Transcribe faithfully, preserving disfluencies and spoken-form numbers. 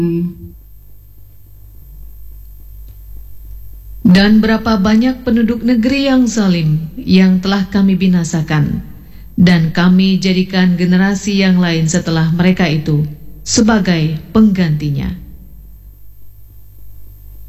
Dan berapa banyak penduduk negeri yang zalim yang telah kami binasakan, dan kami jadikan generasi yang lain setelah mereka itu sebagai penggantinya.